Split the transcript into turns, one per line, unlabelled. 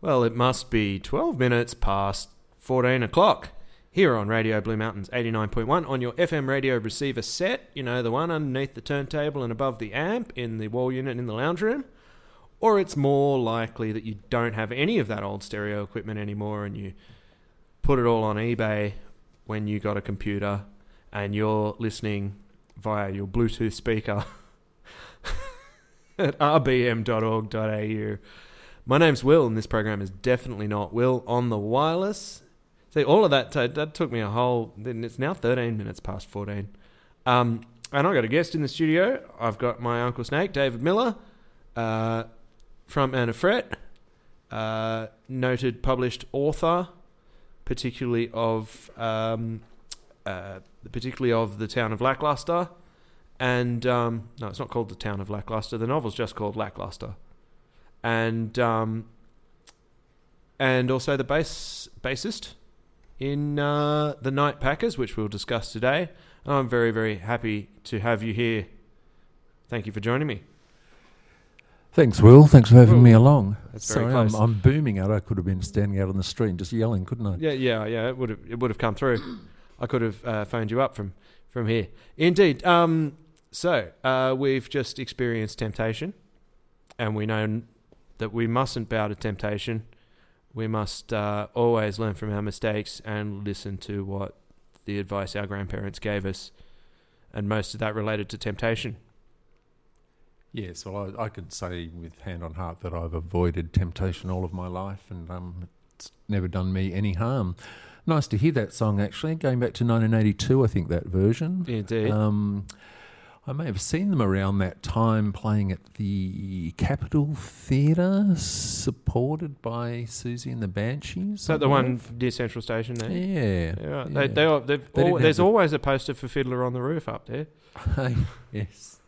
Well, it must be 12 minutes past 14 o'clock here on Radio Blue Mountains 89.1 on your FM radio receiver set, you know, the one underneath the turntable and above the amp in the wall unit in the lounge room. Or it's more likely that you don't have any of that old stereo equipment anymore and you put it all on eBay when you got a computer and you're listening via your Bluetooth speaker at rbm.org.au. My name's Will, and this program is definitely not Will on the wireless. See, all of that took me a whole... It's now 13 minutes past 14. And I've got a guest in the studio. I've got my Uncle Snake, David Miller, from Anna Fret, noted published author, particularly of The Town of Lackluster. And, no, it's not called The Town of Lackluster. The novel's just called Lackluster. And also the bassist in the Night Packers, which we'll discuss today. I'm very, very happy to have you here. Thank you for joining me.
Thanks, Will. Thanks for having me along.
That's very
Sorry,
close.
I'm booming out. I could have been standing out on the street just yelling, couldn't I?
Yeah. It would have come through. I could have phoned you up from here. Indeed. So we've just experienced temptation, and we know that we mustn't bow to temptation. We must always learn from our mistakes and listen to what the advice our grandparents gave us, and most of that related to temptation.
Yes, well, I could say with hand on heart that I've avoided temptation all of my life, and it's never done me any harm. Nice to hear that song, actually, going back to 1982, I think, that version.
Indeed.
I may have seen them around that time playing at the Capitol Theatre, supported by Susie and the Banshees.
Is that the one near Central Station there?
Yeah.
Yeah, right.
Yeah.
There's always a poster for Fiddler on the Roof up there.
Yes.